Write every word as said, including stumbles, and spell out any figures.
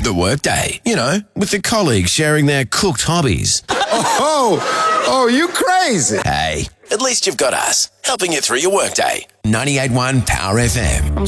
the workday. You know, with the colleagues sharing their cooked hobbies. Oh, oh, you crazy. Hey, at least you've got us, helping you through your workday. ninety-eight point one Power F M.